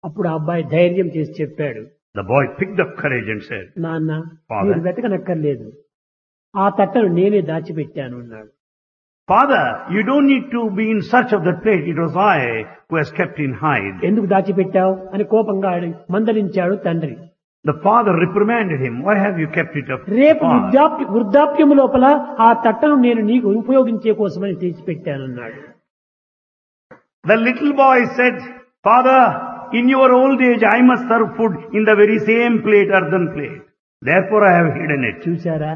అప్పుడు ఆ అబ్బాయి ధైర్యం చేసి చెప్పాడు, The boy picked up courage and said, నాన్న Father. మీరు వెతకనక్కర్లేదు, ఆ తట్టను నేనే దాచిపెట్టాను అన్నాడు. Father, you don't need to be in search of that plate. It was I who has kept in hide. ఎందుకు దాచిపెట్టావు అని కోపంగా మందలించాడు తండ్రి. The father reprimanded him. Why have you kept it up? రేపు apart? వృద్ధాప్యం లోపల ఆ తట్టను నేను నీకు ఉపయోగించే కోసమని తెచ్చిపెట్టానన్నాడు. The little boy said, Father, in your old age I must serve food in the very same plate, earthen plate. Therefore I have hidden it. చూశారా,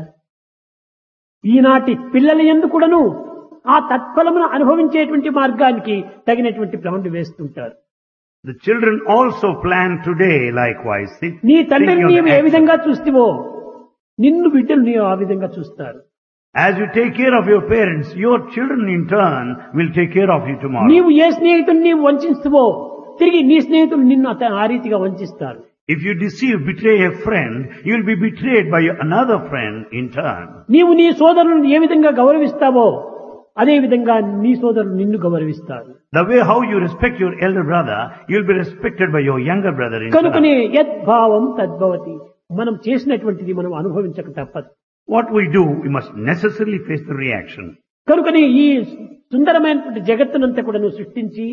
ఈనాటి పిల్లల యందు కూడాను ఆ తత్ఫలమును అనుభవించేటువంటి మార్గానికి తగినటువంటి ప్లాన్లు వేస్తుంటారు. The children also plan today likewise. నీ తండ్రిని Thinking of నీవు the ఏ action. విధంగా చూస్తావో నిన్ను బిడ్డలు నీవు ఆ విధంగా చూస్తారు. As you take care of your parents, your children in turn will take care of you tomorrow. నీవు ఏ స్నేహితుడిని నీవు వంచిస్తావో తిరిగి నీ స్నేహితులు నిన్ను ఆ రీతిగా వంచిస్తారు. If you deceive, betray a friend, you will be betrayed by another friend in turn. నీవు నీ సోదరులను ఏ విధంగా గౌరవిస్తావో అదే విధంగా నీ సోదరులు నిన్ను గౌరవిస్తారు. The way how you respect your elder brother, you will be respected by your younger brother in కనుకనే turn. యద్భావం తద్భవతి, మనం చేసినటువంటిది మనం అనుభవించక తప్పదు. What we do, we must necessarily face the reaction. కనుకనే ఈ సుందరమైనటువంటి జగత్తునంతా కూడా నువ్వు సృష్టించి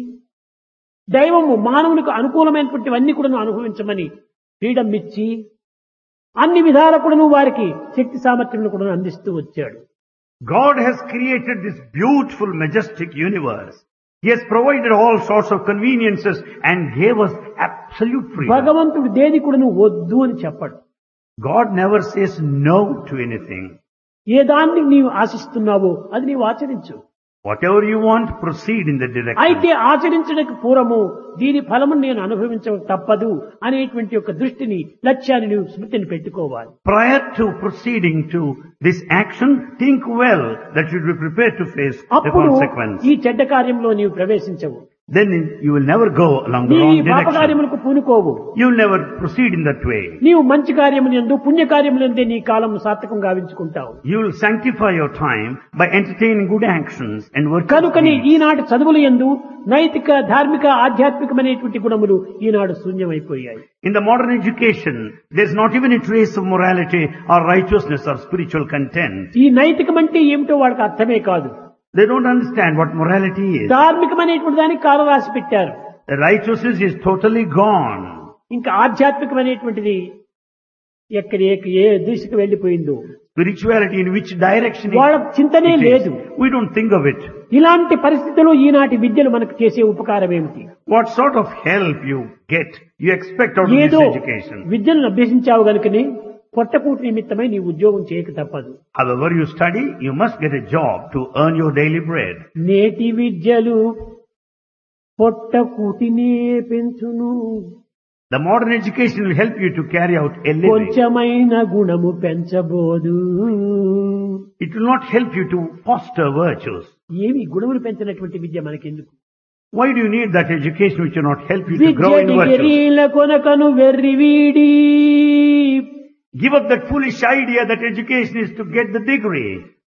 దైవము మానవునికి అనుకూలమైనటువంటివన్నీ కూడా నువ్వు అనుభవించమని ఫ్రీడమ్ ఇచ్చి అన్ని విధాల కూడా నువ్వు వారికి శక్తి సామర్థ్యం కూడా అందిస్తూ వచ్చాడు. God has created this beautiful, majestic universe. He has provided all sorts of conveniences and gave us absolute freedom. భగవంతుడు దేని కూడా నువ్వు వద్దు అని చెప్పడు. God never says no to anything. ఏ దాన్ని నీవు ఆశిస్తున్నావో అది నీవు ఆచరించు. Whatever you want, proceed in that direction. అయితే ఆచరించడానికి పూర్వము దీని ఫలము నేను అనుభవించక తప్పదు అనేటువంటి ఒక దృష్టిని, లక్ష్యాన్ని నువ్వు స్మృతిని పెట్టుకోవాలి. Prior to proceeding to this action, think well that you should be prepared to face the అప్పుడు consequence. ఈ చెడ్డ కార్యంలో నీవు ప్రవేశించవు. Then you will never go along the నీ wrong పాప direction. కార్యములకు పూనుకోవు. You will never proceed in that way. నీవు మంచి కార్యములందు పుణ్య కార్యములందే నీ కాలం సార్థకం గావించుకుంటావు. You will sanctify your time by entertaining good actions and working. కనుకని ఈనాటి చదువుల యందు నైతిక, ధార్మిక, ఆధ్యాత్మికమైనటువంటి గుణములు ఈనాడు శూన్యమైపోయాయి. In the modern education, there is not even a trace of morality or righteousness or spiritual content. ఈ నైతికం అంటే ఏమిటో వాళ్ళకి అర్థమే కాదు. They don't understand what morality is. ధార్మికమైనటువంటి దానికి కాలం రాసి పెట్టారు. The righteousness is totally gone. ఇంకా ఆధ్యాత్మికమైనటువంటిది ఏ దిశకు వెళ్లిపోయిందో Spirituality in which direction వాళ్ళ చింతనే it లేదు. is. We don't think of it. ఇలాంటి పరిస్థితుల్లో ఈనాటి విద్యలు మనకు చేసే ఉపకారం ఏమిటి? What sort of help you get, you expect out of ఏదో this education. విద్యను అభ్యసించావు గనుకనే పొట్టకూటి నిమిత్తమై నీ ఉద్యోగం చేయక తప్పదు. However you study, you must get a job to earn your daily bread. నేటి విద్యలు పొట్టకూటినే పెంచును, The modern education will help you to carry out a living. కొంచెమైన గుణము పెంచబోదు. It will not help you to foster virtues. ఏమి గుణములు పెంచినటువంటి విద్య మనకెందుకు? Why do you need that education which will not help you to Vidya grow in virtues? డిగ్రీల కొనకను వెర్రివీడి, Give up that foolish idea that education is to get the degree.